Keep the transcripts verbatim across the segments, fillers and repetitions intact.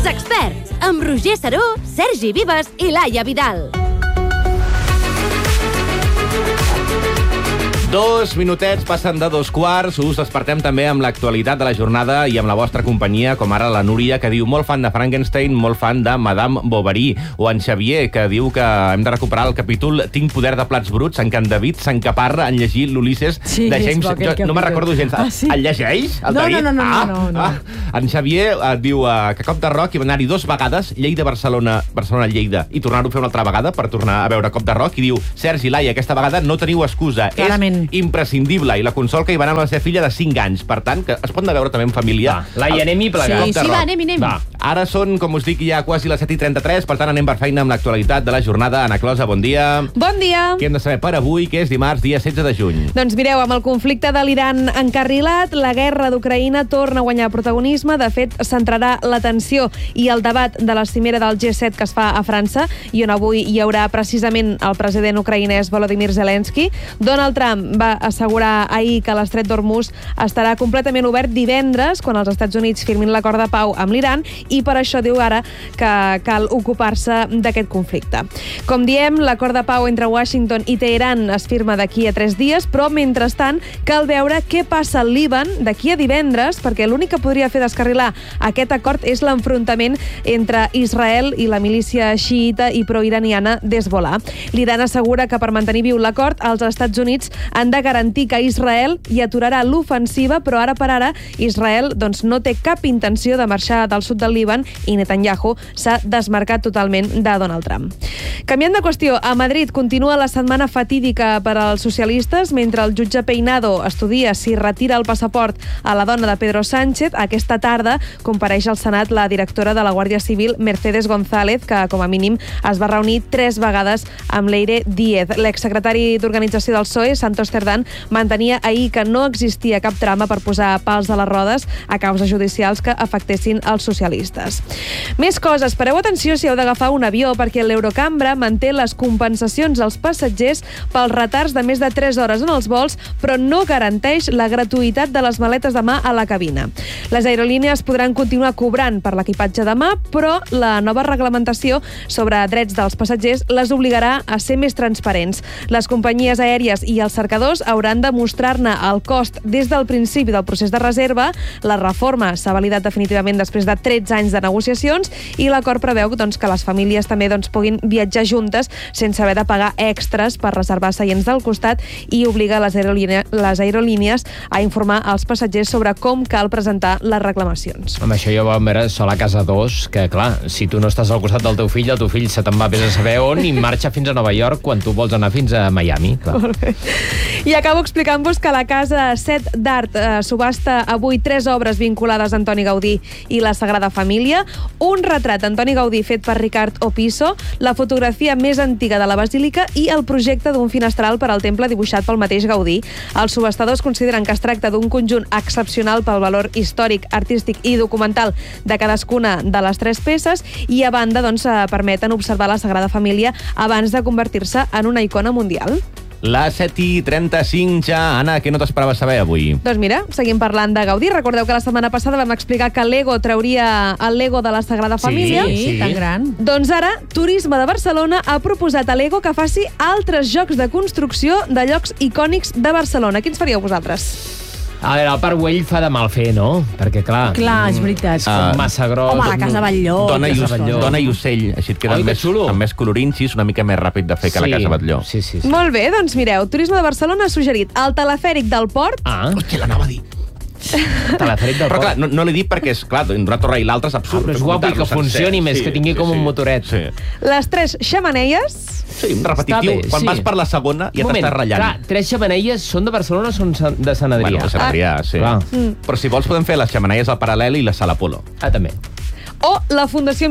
Els experts, amb Roger Saró, Sergi Vives i Laia Vidal. Dos minutets passen de dos quarts. Us despertem també amb l'actualitat de la jornada i amb la vostra companyia, com ara la Núria, que diu molt fan de Frankenstein, molt fan de Madame Bovary, o en Xavier, que diu que hem de recuperar el capítol Tinc poder de plats bruts, en què en David s'encaparra en llegir l'Ulisses sí, de James... Jo no me'n recordo gens. Ah, sí? El llegeix, el no, David? No, no, no, ah, no, no, no. Ah. En Xavier eh, diu eh, que Cop de Rock hi va anar-hi dues vegades, Lleida-Barcelona, Barcelona-Lleida, i tornar-ho a fer una altra vegada per tornar a veure Cop de Rock, i diu, Sergi, Laia, aquesta vegada no teniu excusa. Clarament. És imprescindible. I la consol que hi va anar amb la seva filla de cinc anys. Per tant, que es pot anar a veure també en família. Va, Laia, anem-hi plegats. Sí, sí, va, anem-hi, anem-hi. Va. Ara són, com us dic, ja quasi les set i trenta-tres, per tant anem per feina amb l'actualitat de la jornada. Ana Closa, bon dia. Bon dia. Què hem de saber per avui, que és dimarts, dia setze de juny? Doncs mireu, amb el conflicte de l'Iran encarrilat, la guerra d'Ucraïna torna a guanyar protagonisme. De fet, centrarà l'atenció i el debat de la cimera del G set que es fa a França, i on avui hi haurà precisament el president ucraïnès Volodymyr Zelensky. Donald Trump va assegurar ahir que l'estret d'Hormuz estarà completament obert divendres, quan els Estats Units firmin l'acord de pau amb l'Iran, i per això diu ara que cal ocupar-se d'aquest conflicte. Com diem, l'acord de pau entre Washington i Teheran es firma d'aquí a tres dies, però mentrestant cal veure què passa al Líban d'aquí a divendres, perquè l'únic que podria fer descarrilar aquest acord és l'enfrontament entre Israel i la milícia xiïta i proiraniana d'Hezbollah. L'Iran assegura que per mantenir viu l'acord, els Estats Units han de garantir que Israel hi aturarà l'ofensiva, però ara per ara Israel doncs, no té cap intenció de marxar del sud del Líban i Netanyahu s'ha desmarcat totalment de Donald Trump. Canviant de qüestió, a Madrid continua la setmana fatídica per als socialistes, mentre el jutge Peinado estudia si retira el passaport a la dona de Pedro Sánchez. Aquesta tarda compareix al Senat la directora de la Guàrdia Civil, Mercedes González, que com a mínim es va reunir tres vegades amb Leire Díez. L'exsecretari d'Organització del P S O E, Santos Cerdán, mantenia ahir que no existia cap trama per posar pals a les rodes a causes judicials que afectessin els socialistes. Més coses. Pareu atenció si heu d'agafar un avió, perquè l'Eurocambra manté les compensacions als passatgers pels retards de més de tres hores en els vols, però no garanteix la gratuïtat de les maletes de mà a la cabina. Les aerolínies podran continuar cobrant per l'equipatge de mà, però la nova reglamentació sobre drets dels passatgers les obligarà a ser més transparents. Les companyies aèries i els cercadors hauran de mostrar-ne el cost des del principi del procés de reserva. La reforma s'ha validat definitivament després de tretze anys de negociacions, i l'acord preveu doncs, que les famílies també doncs, puguin viatjar juntes sense haver de pagar extras per reservar seients del costat, i obliga les, aerolíne les aerolínies a informar als passatgers sobre com cal presentar les reclamacions. Amb això ja vam veure Sol a casa dos, que clar, si tu no estàs al costat del teu fill, el teu fill se te'n va vés a saber on i marxa fins a Nova York quan tu vols anar fins a Miami. Clar. Molt bé. I acabo explicant-vos que la Casa Set d'Art eh, subhasta avui tres obres vinculades a Antoni Gaudí i la Sagrada Família, un retrat d'Antoni Gaudí fet per Ricard Opisso, la fotografia més antiga de la Basílica i el projecte d'un finestral per al temple dibuixat pel mateix Gaudí. Els subhastadors consideren que es tracta d'un conjunt excepcional pel valor històric, artístic i documental de cadascuna de les tres peces, i a banda doncs, permeten observar la Sagrada Família abans de convertir-se en una icona mundial. Les set i trenta-cinc ja. Anna, què no t'esperaves saber avui? Doncs mira, seguim parlant de Gaudí. Recordeu que la setmana passada vam explicar que Lego trauria el Lego de la Sagrada Família. Sí, sí. Tan gran. Doncs ara, Turisme de Barcelona ha proposat a Lego que faci altres jocs de construcció de llocs icònics de Barcelona. Quins faríeu vosaltres? A veure, el Parc Güell fa de mal fer, no? Perquè, clar... Clar, és veritat. Uh, massa gros... Home, la Casa Batlló. Dona i, Casa Batlló. dona i ocell, així et queden Oi, que més, xulo. amb més colorins, sí, és una mica més ràpid de fer que sí, la Casa Batlló. Sí, sí, sí. Molt bé, doncs mireu, Turisme de Barcelona ha suggerit el telefèric del Port. Ah, Hòstia, l'anava a dir. telefèric del Però clar, Port. no, no l'he dit perquè, és clar, una torre i l'altra és Ah, absurd. però és guapo i que funcioni més, que tingui com un motoret. Sí, Les tres xemeneies. sí repetitiu. Està bé, Quan sí. vas per la segona ja Un moment, t'estàs ratllant. clar, tres xemeneies són de Barcelona o són de Sant Adrià? Bueno, de Sant Adrià, sí. Clar. Però si vols podem fer les xemeneies al paral·lel i la Sala Polo. Ah, també. O la Fundació Miró.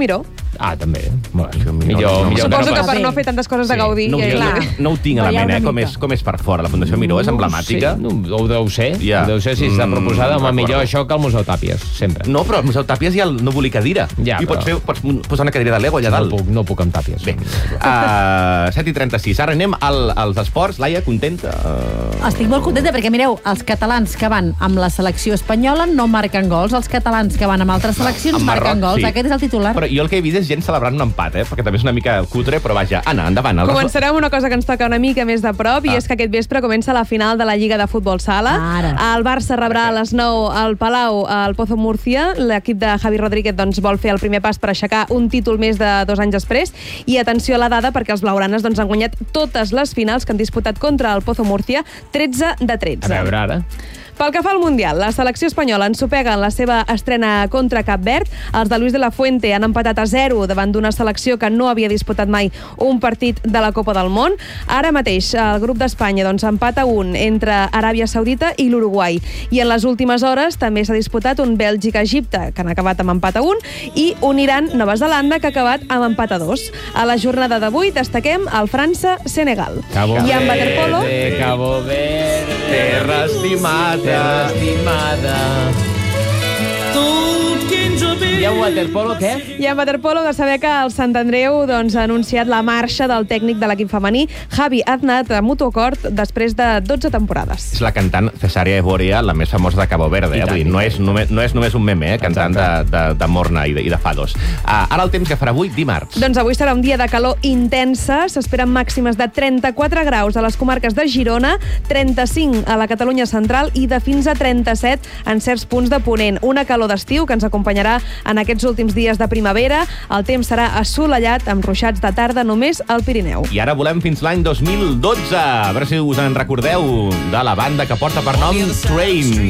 Ah, també. Bueno, millor- millor, no, millor Suposo no que passi. per no fer tantes coses de Sí. gaudir... No, que, jo, clar. no, no ho tinc a la Ballar ment, eh? una Com mica. és, com és per fora. La Fundació Miró és emblemàtica. Sí, no, ho deu ser. Ja. Ho deu ser si està Mm, proposada. Home, recordo. millor això que el Museu Tàpies, sempre. No, però al Museu Tàpies hi ha el no voler cadira. Ja, I pots, però- fer, pots posar una cadira de Lego allà No dalt. puc, no puc amb Tàpies. Bé, uh, set i trenta-sis. Ara anem al, als esports. Laia, contenta? Uh... Estic molt contenta perquè, mireu, els catalans que van amb la selecció espanyola no marquen gols, els catalans que van amb altres seleccions Amb Marroc, marquen gols. sí. Aquest és el titular. Però jo el que he vist és gent celebrant un empat, eh? Perquè també és una mica cutre, però vaja. Anna, endavant. El Començarem amb una cosa que ens toca una mica més de prop, Ah. i és que aquest vespre comença la final de la Lliga de Futbol Sala. Ara. El Barça rebrà a les nou al Palau al Pozo Murcia. L'equip de Javi Rodríguez doncs, vol fer el primer pas per aixecar un títol més de dos anys després. I atenció a la dada, perquè els blaugranes doncs, han guanyat totes les finals que han disputat contra el Pozo Murcia, tretze de A tretze. veure, ara. Pel que fa al Mundial, la selecció espanyola ensopega en la seva estrena contra Cap Verd. Els de Luis de la Fuente han empatat a zero davant d'una selecció que no havia disputat mai un partit de la Copa del Món. Ara mateix el grup d'Espanya doncs, empata un entre Aràbia Saudita i l'Uruguai. I en les últimes hores també s'ha disputat un Bèlgica-Egipte, que han acabat amb empat a un, i un Iran-Nova Zelanda, que ha acabat amb empat a dos. A la jornada d'avui destaquem el França-Senegal. Cabo I en waterpolo... Verde, Cabo Verde, Terra estimada. terra estimada. I en waterpolo, què? I en waterpolo de saber que el Sant Andreu doncs, ha anunciat la marxa del tècnic de l'equip femení, Javi Aznat, a Mutuacord, després de dotze temporades. És la cantant Cesaria Evoria, la més famosa de Cabo Verde. Eh? I tant, Vull dir, i no, tant. és només, no és només un meme, eh? Cantant de, de, de Morna i de, i de Fados. Uh, ara el temps que farà avui, dimarts. Doncs avui serà un dia de calor intensa. S'esperen màximes de trenta-quatre graus a les comarques de Girona, trenta-cinc a la Catalunya central i de fins a trenta-set en certs punts de Ponent. Una calor d'estiu que ens acompanyarà en aquests últims dies de primavera. El temps serà assolellat amb ruixats de tarda només al Pirineu. I ara volem fins l'any dos mil dotze. A veure si us en recordeu de la banda que porta per nom Train.